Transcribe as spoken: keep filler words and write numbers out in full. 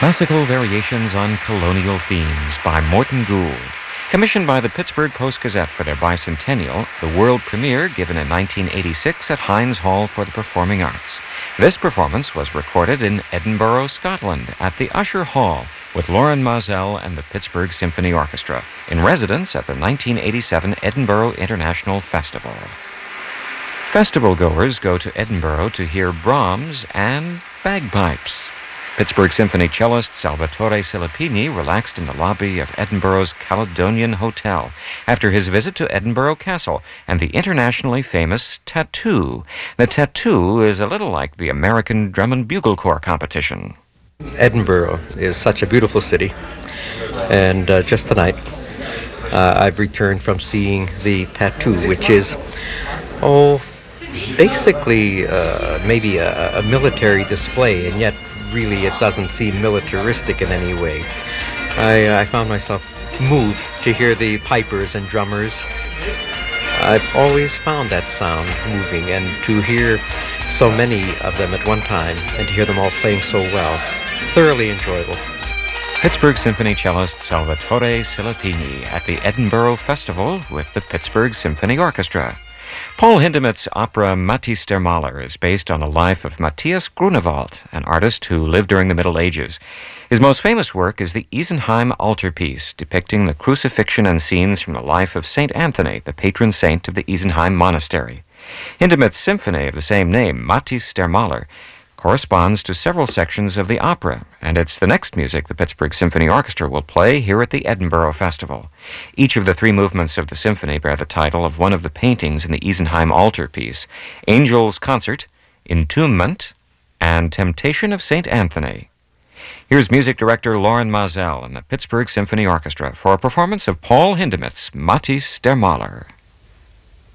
Classical variations on colonial themes by Morton Gould. Commissioned by the Pittsburgh Post-Gazette for their bicentennial, the world premiere given in nineteen eighty-six at Heinz Hall for the Performing Arts. This performance was recorded in Edinburgh, Scotland, at the Usher Hall, with Lorin Maazel and the Pittsburgh Symphony Orchestra, in residence at the nineteen eighty-seven Edinburgh International Festival. Festival goers go to Edinburgh to hear Brahms and bagpipes. Pittsburgh Symphony cellist Salvatore Silipini relaxed in the lobby of Edinburgh's Caledonian Hotel after his visit to Edinburgh Castle and the internationally famous Tattoo. The Tattoo is a little like the American Drum and Bugle Corps competition. Edinburgh is such a beautiful city, and uh, just tonight uh, I've returned from seeing the Tattoo, which is, oh, basically uh, maybe a, a military display, and yet really it doesn't seem militaristic in any way. I, I found myself moved to hear the pipers and drummers. I've always found that sound moving, and to hear so many of them at one time and to hear them all playing so well, thoroughly enjoyable. Pittsburgh Symphony cellist Salvatore Silipini at the Edinburgh Festival with the Pittsburgh Symphony Orchestra. Paul Hindemith's opera Matthias der Maler is based on the life of Matthias Grunewald, an artist who lived during the Middle Ages. His most famous work is the Isenheim altarpiece, depicting the crucifixion and scenes from the life of Saint Anthony, the patron saint of the Isenheim Monastery. Hindemith's symphony of the same name, Matthias der Maler, corresponds to several sections of the opera, and it's the next music the Pittsburgh Symphony Orchestra will play here at the Edinburgh Festival. Each of the three movements of the symphony bear the title of one of the paintings in the Isenheim altarpiece: Angel's Concert, Entombment, and Temptation of Saint Anthony. Here's music director Lorin Maazel and the Pittsburgh Symphony Orchestra for a performance of Paul Hindemith's Matthias der Maler.